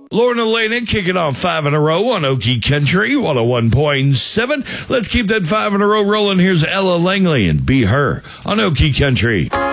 Lorna Lena kicking off 5 in a row on Okie Country 101.7. Let's keep that 5 in a row rolling. Here's Ella Langley and Be Her on Okie Country.